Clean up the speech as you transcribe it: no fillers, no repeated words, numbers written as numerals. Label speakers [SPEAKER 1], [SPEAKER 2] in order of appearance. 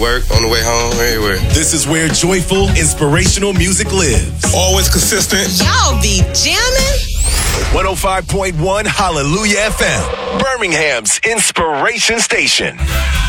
[SPEAKER 1] work, on the way home, everywhere.
[SPEAKER 2] This is where joyful, inspirational music lives.
[SPEAKER 3] Always consistent.
[SPEAKER 4] Y'all be jamming.
[SPEAKER 2] 105.1 Hallelujah FM, Birmingham's inspiration station.